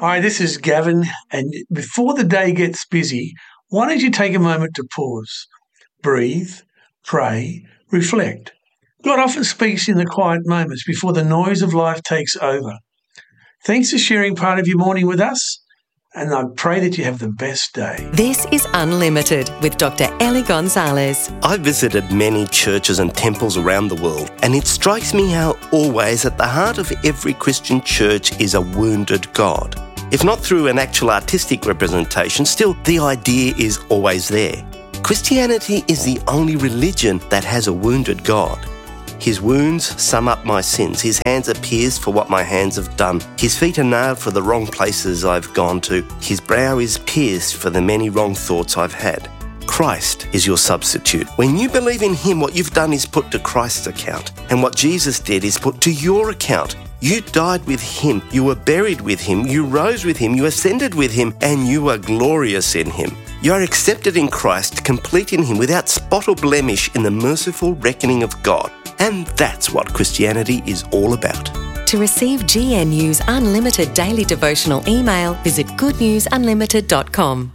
Hi, this is Gavin, and before the day gets busy, why don't you take a moment to pause, breathe, pray, reflect. God often speaks in the quiet moments before the noise of life takes over. Thanks for sharing part of your morning with us, and I pray that you have the best day. This is Unlimited with Dr. Ellie Gonzalez. I've visited many churches and temples around the world, and it strikes me how always at the heart of every Christian church is a wounded God. If not through an actual artistic representation, still the idea is always there. Christianity is the only religion that has a wounded God. His wounds sum up my sins. His hands are pierced for what my hands have done. His feet are nailed for the wrong places I've gone to. His brow is pierced for the many wrong thoughts I've had. Christ is your substitute. When you believe in Him, what you've done is put to Christ's account. And what Jesus did is put to your account. You died with Him. You were buried with Him. You rose with Him. You ascended with Him. And you are glorious in Him. You are accepted in Christ, complete in Him, without spot or blemish in the merciful reckoning of God. And that's what Christianity is all about. To receive GNU's Unlimited daily devotional email, visit goodnewsunlimited.com.